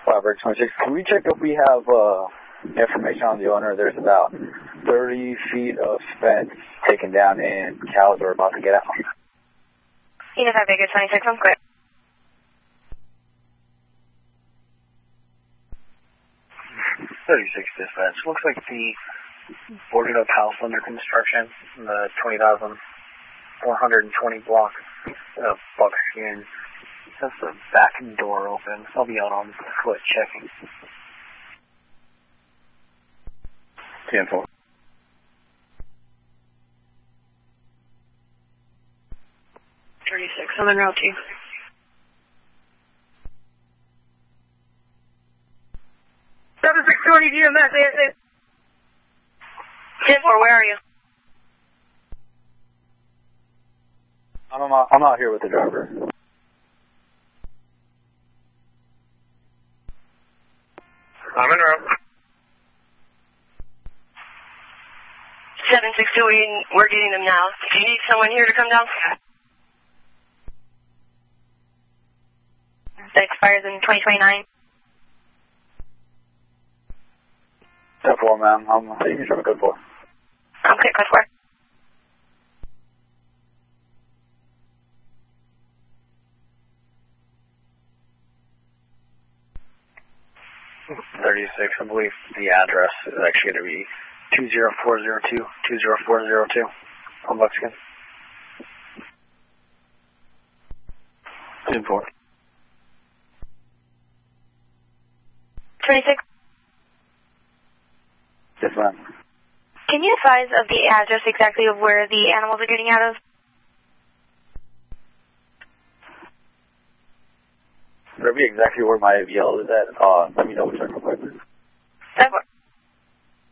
Robert 26. Can we check if we have information on the owner? There's about 30 feet of fence taken down and cows are about to get out. Unified Baker 26, I'm clear. 36 dispatch. Looks like the boarded up house under construction, the 20,420 block of Buckskin. Has the back door open. I'll be out on foot checking. 10-4. 36, I'm en route to you. 7620 GMS, ASA. 10-4, where are you? I'm out here with the driver. I'm en route. 762, we're getting them now. Do you need someone here to come down? That expires in 2029. 10-4, ma'am. You can show me code 4. Okay, code 4. I believe the address is actually going to be 20402 on Buckskin. 10-4. 26. Yes, ma'am. Can you advise of the address exactly of where the animals are getting out of? That'll be exactly where my yell is at. Let me double check real quick. 10-4.